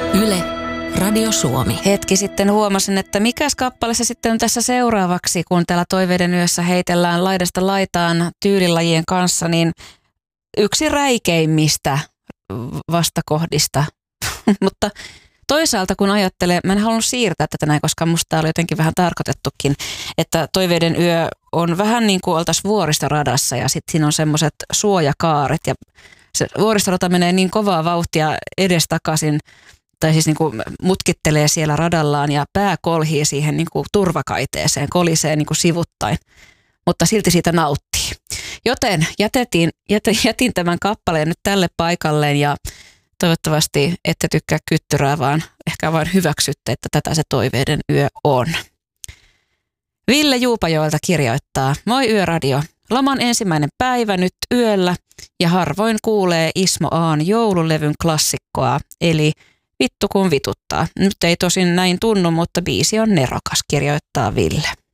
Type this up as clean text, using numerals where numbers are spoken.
Yle, Radio Suomi. Hetki sitten huomasin, että mikäs kappale se sitten on tässä seuraavaksi, kun täällä Toiveiden yössä heitellään laidasta laitaan tyylilajien kanssa, niin yksi räikeimmistä vastakohdista. Mutta toisaalta kun ajattelee, mä en halunnut siirtää tätä näin, koska musta tää oli jotenkin vähän tarkoitettukin, että Toiveiden yö on vähän niin kuin oltaisiin vuoristoradassa ja sitten siinä on semmoiset suojakaaret ja se vuoristorata menee niin kovaa vauhtia edestakaisin, tai siis niin kuin mutkittelee siellä radallaan ja pää kolhii siihen niin kuin turvakaiteeseen, kolisee niin kuin sivuttain, mutta silti siitä nauttii. Joten jätin tämän kappaleen nyt tälle paikalleen ja toivottavasti ette tykkää kyttyrää, vaan ehkä vain hyväksytte, että tätä se Toiveiden yö on. Ville Juupajoelta kirjoittaa, moi Yöradio. Loman ensimmäinen päivä nyt yöllä ja harvoin kuulee Ismo A:n joululevyn klassikkoa, eli Vittu kun vituttaa. Nyt ei tosin näin tunnu, mutta biisi on nerokas, kirjoittaa Ville.